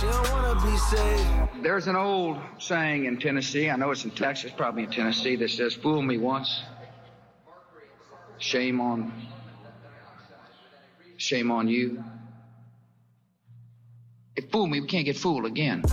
don't wanna be saved. There's an old saying in Tennessee, I know it's in Texas, probably in Tennessee, that says, fool me once, shame on you. If fool me, we can't get fooled again.